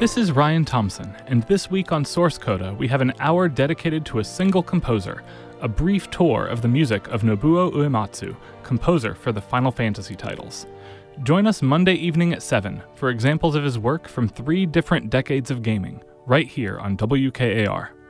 This is Ryan Thompson, and this week on Source Coda, we have an hour dedicated to a single composer, a brief tour of the music of Nobuo Uematsu, composer for the Final Fantasy titles. Join us Monday evening at 7 for examples of his work from 3 different decades of gaming, right here on WKAR.